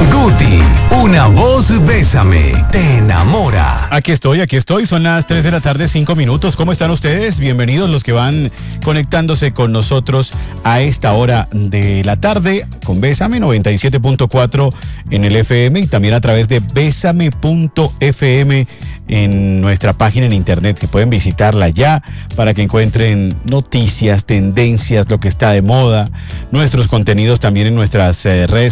Guti, una voz bésame, te enamora. Aquí estoy, son las 3 de la tarde, 5 minutos. ¿Cómo están ustedes? Bienvenidos los que van conectándose con nosotros a esta hora de la tarde con Bésame 97.4 en el FM y también a través de besame.fm en nuestra página en internet, que pueden visitarla ya para que encuentren noticias, tendencias, lo que está de moda, nuestros contenidos también en nuestras redes